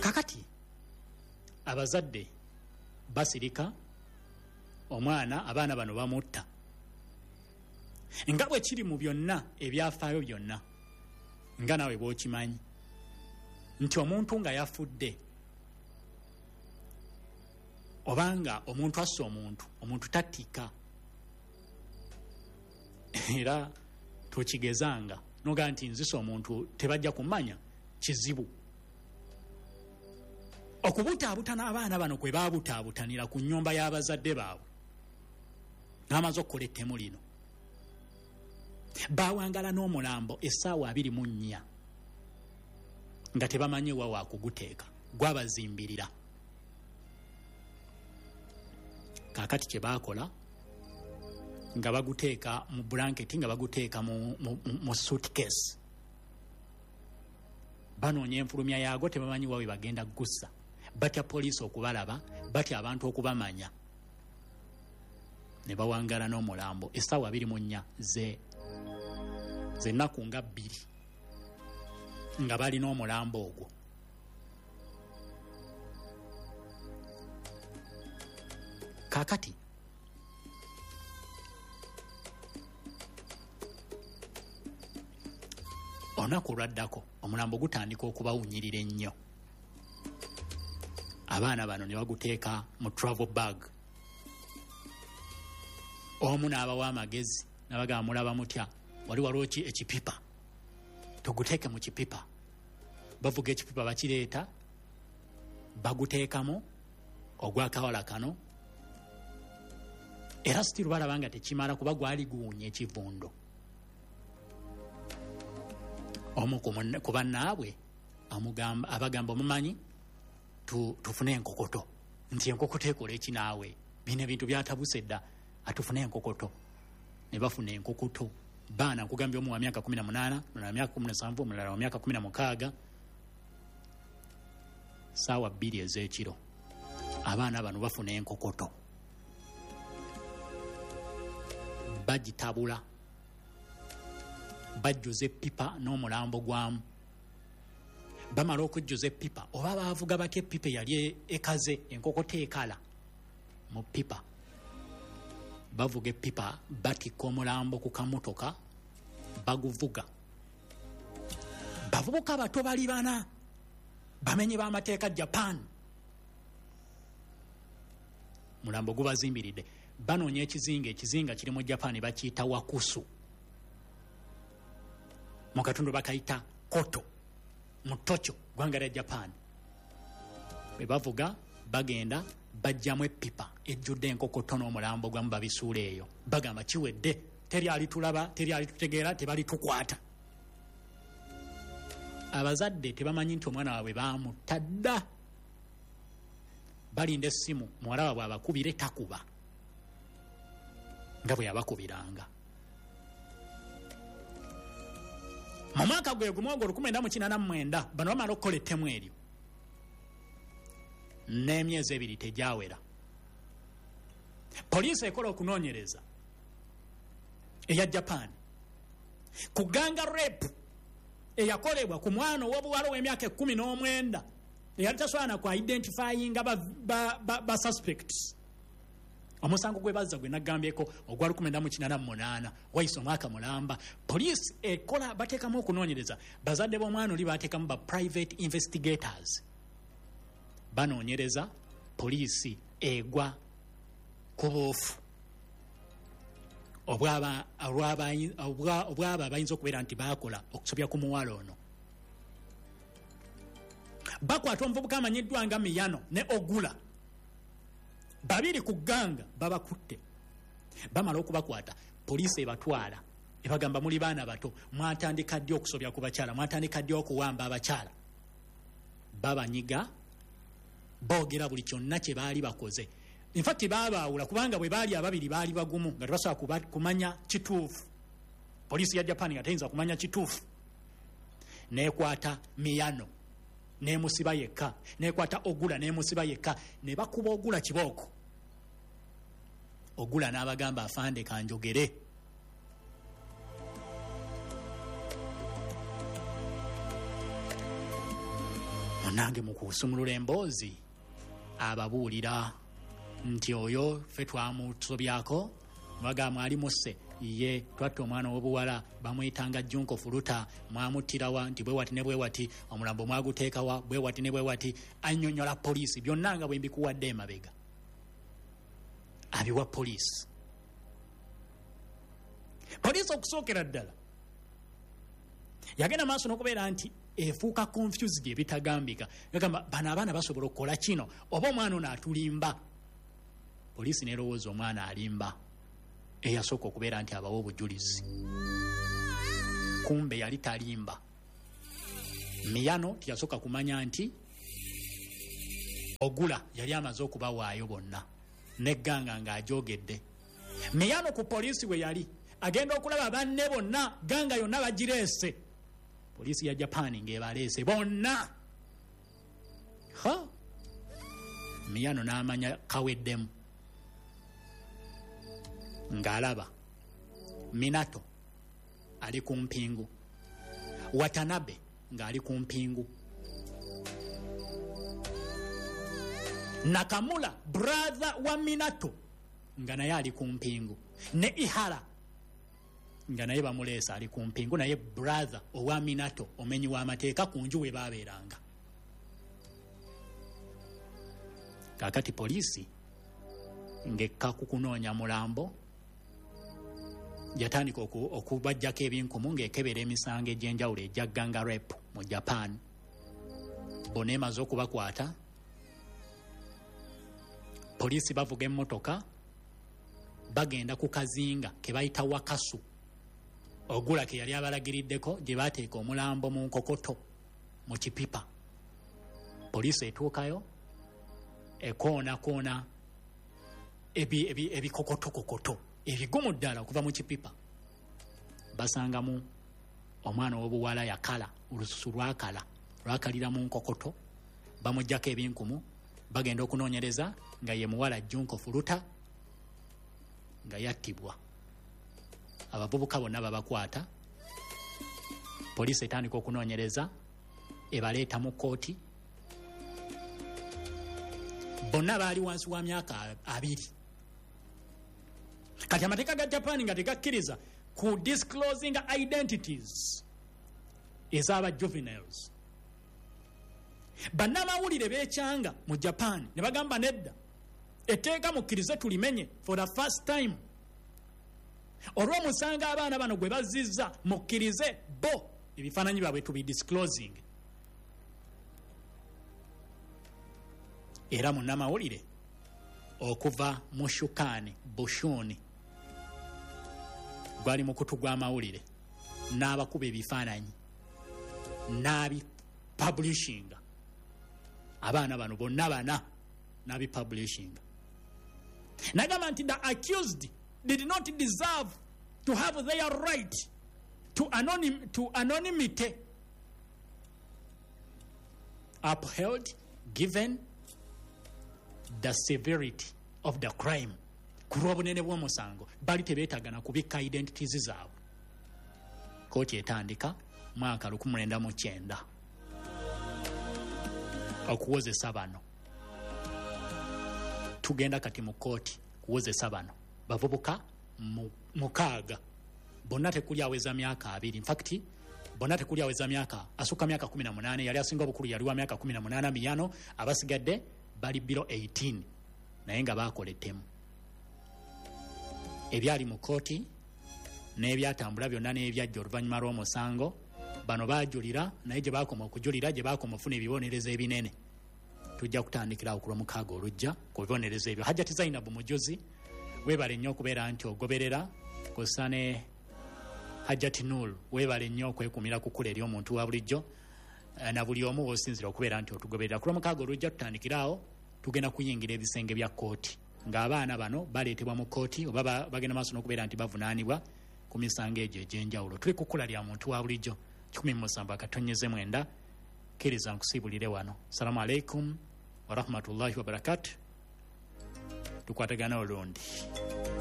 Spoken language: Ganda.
kakati abazadde basirika omwana abaana bano bamutta nga bwe kiri mu byonna ebyafaayo byonna nga nawe bw'okimanyi nti omuntu nga yafudde obanga omuntu asse omuntu tattika era tukigezanga noga nti nzise omuntu tebajja kumanya kizibu okubutaabutana abaana bano kwe baabutaabutanira ku nnyumba y'abazadde baabwe n'amaze okukola ettemu lino baawangala n'omulambo essaawa 24 nga tebamanyi wa waakuguteeka gwabazimbirira kaakati kye baakola nga baguteeka mu blanketi nga baguteeka mu suitcase banoonya enfulumya yaago tebamanyi wawe bagenda gussa batya poliisi okubalaba batya abantu okubamanya ne bawangala n'omulambo essaawa 24 z'ennaku nga 2 nga bali n'omulambo ogwo kaakati olunaku olwaddako omulambo gutandika okubawunyirira ennyo abaana bano ne baguteeka mu travel bag omu n'abawa amagezi n'abagamba mulaba mutya wali waliwo ekipipa tuguteeke mu kipipa bavuga ekipipa bakireeta baguteekamu ogwakawala kano era sitiru balaba nga tekimala kuba gwali guwunya ekivundo omu ku bannaabwe abagamba omumanyi tufune enkokoto nti enkokoto ekola ekinaawe bino ebintu byatabuse dda atufune enkokoto ne bafuna enkokoto baana nkugambye omu wa myaka 18 mulala myaka 17 mulala wa myaka 16 saawa 2 ez'ekiro abaana bano bafuna enkokoto bagitabula bajjuza eppipa n'omulambo gwamu bamala okujjuza eppipa oba baavuga bako eppipa yali ekaze enkokoto ekala mu ppipa bavuga eppipa batikka omulambo ku kamotoka baguvuga bavubuka bato bali bana bamenyi b'amateeka Japan mulambo gubazimbiridde banoonya ekizinga kiri mu Japan bakiyita wakusu mu katundu bakayita koto mu Tokyo gwanga lya Japan be bavuga bagenda bajjamu eppipa ejjudde enkokoto n'omulambo gwamu babisuula eyo bagamba kiwedde teri alitulaba teri alitutegeera tebali tukwata abazadde tebamanyi nti omwana waabwe baamutta dda balinda essimu muwala waabwe abakubire takuba nga bwe yabakubiranga mu mwaka gwe gumu ogwo 1989 bano bamala okukola ettemu eryo n'emyezi 2 tegyawera poliisi ekola okunoonyereza eya Japan ku ganga rape eyakolebwa ku mwana ow'obuwala w'emyaka 19 eyali tasobola ku identifyinga ba suspects omusango gwe bazza gwe nagambyeko ogwa 1998 wayise omwaka mulamba poliisi ekola bateekamu okunoonyereza bazadde b'omwana oli bateekamu ba private investigators banoonyereza poliisi egwa ku buufu obwaba bayinza okubeera nti bakola okusobya ku muwala ono bakwata omuvubuka amanyiddwa nga Miyano ne Ogula babiri ku ganga babakutte bamala okubakwata poliisi ebatwala ebagamba muli baana bato mwatandika ddi okusobya ku bakyala mwatandika ddi okuwamba abakyala babanyiga boogera buli kyonna kye baali bakoze in fact babaawula kubanga bwe baali ababiri baali bagumu nga tebasobola kumanya kituufu poliisi ya Japan nga teyinza kumanya kituufu neekwata Miyano neemusiba yekka neekwata Ogula neemusiba yekka ne bakuba Ogula kibooko Ogula n'abagamba afande kanjogere munange mu kusumulula emboozi ababuulira nti oyo ffe twamusobyako bagamba ali musse ye twatta omwana w'obuwala bamuyitanga Junko Fuluta mwamuttirawa nti bwe wati ne bwe wati omulambo mwaguteekawa bwe wati ne bwe wati annyonnyola poliisi byonna nga bwe mbikuwadde emabega abiwa poliisi okusookera ddala yagenda maaso n'okubeera nti efuuka confused ebitagambika yagamba bano abaana basobola okukola kino oba omwana ono atulimba poliisi nerowooza omwana alimba eyasooka okubeera nti abawa obujulizi kumbe yali talimba Miyano tiyasooka kumanya nti Ogula yali amaze okubawaayo bonna negganga ng'ajoogedde Miyano ku poliisi we yali agenda okulaba banne bonna ganga yonna bagireese poliisi ya Japan ng'ebaleese bonna Miyano n'amanya kaweddemu ng'alaba Minato ali ku mpingu Watanabe ng'ali ku mpingu Nakamura brother wa Minato nga naye ali ku mpingu ne Ihara nga naye bamuleesa ali ku mpingu naye brother owa Minato omenyi w'amateeka ku nju we baabeeranga kakati poliisi ng'ekka ku kunoonya mulambo yatandika okubajjako ebinkumu ng'ekebera emisango egy'enjawulo egya ganga rap mu Japan bonna emaze okubakwata poliisi bavuga emmotoka bagenda ku kazinga ke bayita Wakasu Ogula ke yali abalagiriddeko gye baateeka omulambo mu nkokoto mu kipipa poliisi etuukayo ekoona ebikokotokokoto ebigumu ddala okuva mu kipipa basangamu omwana w'obuwala yakala olususu lwakalira mu nkokoto bamuggyako ebinkumu bagenda okunoonyereza nga ye muwala Junko Fuluta nga yattibwa abavubuka bonna babakwata poliisi etandika okunoonyereza ebaleeta mu kooti bonna baali wansi wa myaka 2 kati amateeka ga Japan nga tegakkiriza ku disclosing identities ez'aba juveniles bannamawulire beekyanga mu Japan ne bagamba nedda etteeka mukkirize tulimenye for the first time olw'omusanga abaana bano gwe bazizza mukkirize bo ebifaananyi byabwe tubidisclosing era munnamawulire okuva mu Shukani Bushuni gwali mukutu gw'amawulire n'abakuba ebifaananyi n'abipublishinga abaana bano bonna bana n'abipublishinga nagamba nti the accused did not deserve to have their right to anonymity upheld given the severity of the crime ku lw'obunene bw'omusango bali tebeetagana kubikka identities zaabwe kooti etandika mwaka 1909 okuwozesa bano tugenda kati mu kooti kuwozesa bano bavubuka 6 bonna tekuli aweza myaka 2 in fact bonna tekuli aweza myaka asukka myaka 18 yali asinga obukulu yali wa myaka 18 Miyano abasigadde bali biro 18 naye nga baakoleddemu ebyali mu kooti n'ebyatambula byonna n'ebyajja oluvannyuma lw'omusango bano baajulira naye gye baakoma okujulira gye baakoma ofuna ebibonerezo ebinene tujja kutandikirawo ku Lwomukaaga olujja ku bibonerezo ebyo Hajjati Zainabu Mujozi weebale nnyo okubeera nti ogoberera kussa ne Hajjati Nur weebale nnyo okwekumira ku kkula ery'omuntu wa bulijjo na buli omu osinzira okubeera nti otugoberera ku Lwomukaaga olujja tutandikirawo tugenda kuyingira ebisenge bya kooti ng'abaana bano baleetebwa mu kooti oba bagenda maaso n'okubeera nti bavunaanibwa ku misango egyo egy'enjawulo tuli ku kkula lya muntu wa bulijjo 17/9 kkiriza nkusiibulire wano. Assalamu alaikum wa rahmatullahi wa barakatuh. Tukwatagana olundi.